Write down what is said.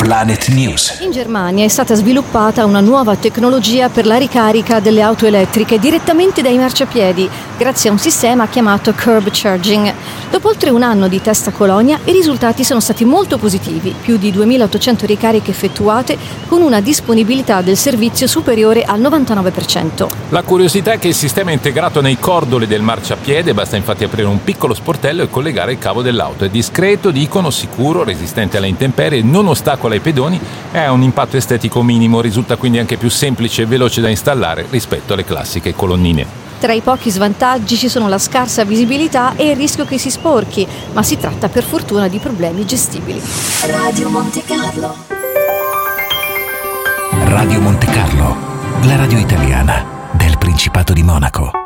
Planet News. In Germania è stata sviluppata una nuova tecnologia per la ricarica delle auto elettriche direttamente dai marciapiedi, grazie a un sistema chiamato curb charging. Dopo oltre un anno di test a Colonia, i risultati sono stati molto positivi, più di 2.800 ricariche effettuate con una disponibilità del servizio superiore al 99%. La curiosità è che il sistema è integrato nei cordoli del marciapiede, basta infatti aprire un piccolo sportello e collegare il cavo dell'auto. È discreto, dicono, sicuro, resistente alle intemperie, non ostacola ai pedoni e ha un impatto estetico minimo, risulta quindi anche più semplice e veloce da installare rispetto alle classiche colonnine. Tra i pochi svantaggi ci sono la scarsa visibilità e il rischio che si sporchi, ma si tratta per fortuna di problemi gestibili. Radio Monte Carlo. Radio Monte Carlo, la radio italiana del Principato di Monaco.